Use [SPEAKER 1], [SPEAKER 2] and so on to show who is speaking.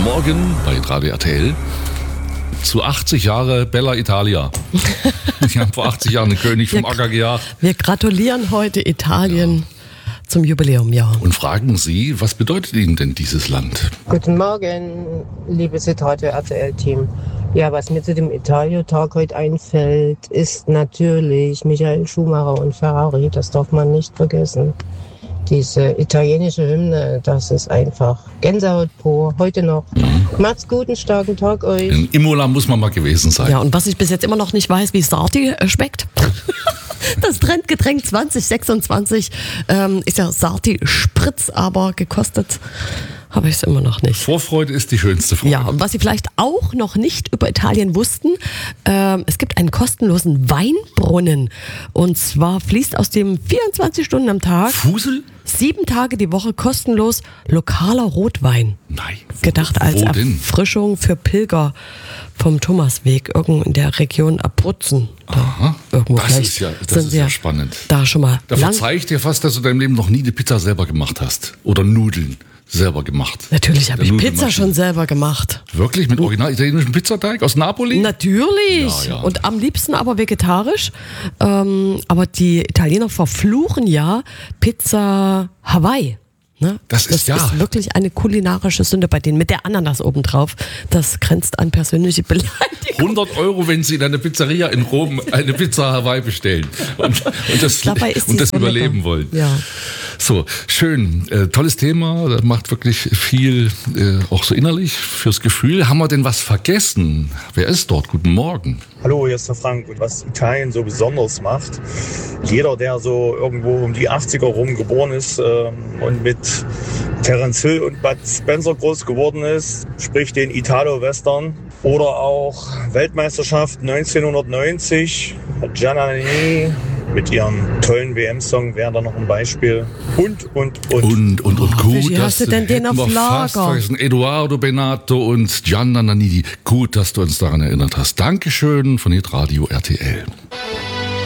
[SPEAKER 1] Morgen bei Radio RTL. Zu 80 Jahre Bella Italia. Die haben vor 80 Jahren den König vom Acker gejagt.
[SPEAKER 2] Wir gratulieren heute Italien zum Jubiläumjahr.
[SPEAKER 1] Und fragen Sie, was bedeutet Ihnen denn dieses Land?
[SPEAKER 3] Guten Morgen, liebes Radio RTL-Team. Ja, was mir zu dem Italio-Tag heute einfällt, ist natürlich Michael Schumacher und Ferrari. Das darf man nicht vergessen. Diese italienische Hymne, das ist einfach Gänsehaut pur, heute noch. Macht's gut, einen starken Tag euch.
[SPEAKER 1] In Imola muss man mal gewesen sein.
[SPEAKER 2] Ja, und was ich bis jetzt immer noch nicht weiß, wie Sarti schmeckt. Das Trendgetränk 2026 ist ja Sarti Spritz, aber gekostet habe ich es immer noch nicht.
[SPEAKER 1] Vorfreude ist die schönste Freude.
[SPEAKER 2] Ja, und was Sie vielleicht auch noch nicht über Italien wussten, es gibt einen kostenlosen Weinbrunnen. Und zwar fließt aus dem 24 Stunden am Tag,
[SPEAKER 1] Fusel?
[SPEAKER 2] 7 Tage die Woche kostenlos lokaler Rotwein.
[SPEAKER 1] Nein.
[SPEAKER 2] Gedacht als
[SPEAKER 1] Wo denn?
[SPEAKER 2] Erfrischung für Pilger vom Thomasweg, irgendwo in der Region Abruzzen.
[SPEAKER 1] Aha,
[SPEAKER 2] irgendwo
[SPEAKER 1] das
[SPEAKER 2] vielleicht
[SPEAKER 1] ist ja,
[SPEAKER 2] sind wir
[SPEAKER 1] spannend.
[SPEAKER 2] Da schon mal
[SPEAKER 1] Da
[SPEAKER 2] lang.
[SPEAKER 1] verzeih ich dir fast, dass du in deinem Leben noch nie eine Pizza selber gemacht hast. Oder Nudeln selber gemacht.
[SPEAKER 2] Natürlich habe
[SPEAKER 1] Der
[SPEAKER 2] ich Pizza
[SPEAKER 1] Nudelmaschine.
[SPEAKER 2] schon selber gemacht.
[SPEAKER 1] Wirklich? Mit original italienischem Pizzateig aus Napoli?
[SPEAKER 2] Natürlich.
[SPEAKER 1] Ja.
[SPEAKER 2] Und am liebsten aber vegetarisch. Aber die Italiener verfluchen ja Pizza Hawaii. Ne?
[SPEAKER 1] Das ist
[SPEAKER 2] wirklich eine kulinarische Sünde bei denen. Mit der Ananas obendrauf. Das grenzt an persönliche Beleidigung.
[SPEAKER 1] 100 €, wenn Sie in einer Pizzeria in Rom eine Pizza Hawaii bestellen und das überleben
[SPEAKER 2] lecker.
[SPEAKER 1] wollen.
[SPEAKER 2] Ja.
[SPEAKER 1] So, schön. Tolles Thema. Das macht wirklich viel, auch so innerlich, fürs Gefühl. Haben wir denn was vergessen? Wer ist dort? Guten Morgen.
[SPEAKER 4] Hallo, hier ist der Frank. Und was Italien so besonders macht, jeder, der so irgendwo um die 80er rum geboren ist und mit Terence Hill und Bud Spencer groß geworden ist, sprich den Italo-Western oder auch Weltmeisterschaft 1990, Gianna Nannini mit ihrem tollen WM-Song wäre da noch ein Beispiel. Und.
[SPEAKER 1] Und gut,
[SPEAKER 2] wie hast du denn den auf Lager?
[SPEAKER 1] Edoardo Benato und Gianna Nannini. Gut, dass du uns daran erinnert hast. Dankeschön von Radio RTL.